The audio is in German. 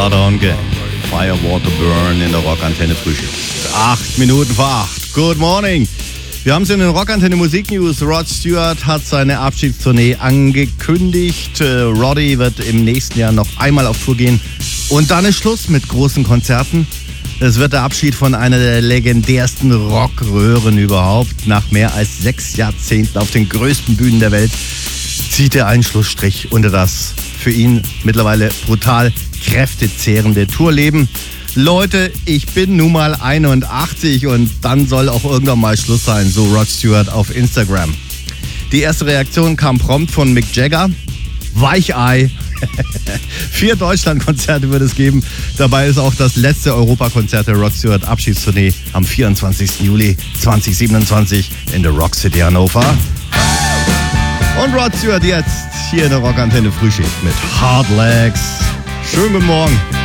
Bloodhound Gang, Firewater Burn in der Rockantenne Frühschicht. 8 Minuten vor 8. Good morning. Wir haben es in den Rockantenne Musik News. Rod Stewart hat seine Abschiedstournee angekündigt. Roddy wird im nächsten Jahr noch einmal auf Tour gehen. Und dann ist Schluss mit großen Konzerten. Es wird der Abschied von einer der legendärsten Rockröhren überhaupt. Nach mehr als 6 Jahrzehnten auf den größten Bühnen der Welt zieht er einen Schlussstrich unter das für ihn mittlerweile brutal kräftezehrende Tourleben. Leute, ich bin nun mal 81 und dann soll auch irgendwann mal Schluss sein, so Rod Stewart auf Instagram. Die erste Reaktion kam prompt von Mick Jagger. Weichei. 4 Deutschlandkonzerte wird es geben. Dabei ist auch das letzte Europakonzert der Rod Stewart Abschiedstournee am 24. Juli 2027 in der Rock City Hannover. Und Rod Stewart jetzt hier in der Rockantenne Frühschicht mit Hard Legs. Schönen guten Morgen.